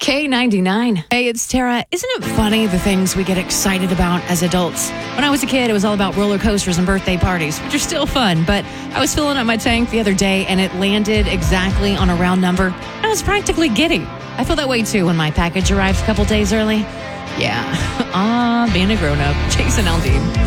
K99. Hey, it's Tara. Isn't it funny the things we get excited about as adults? When I was a kid, it was all about roller coasters and birthday parties, which are still fun. But I was filling up my tank the other day and it landed exactly on a round number. I was practically giddy. I feel that way too when my package arrives a couple days early. Yeah, being a grown-up. Jason Aldean.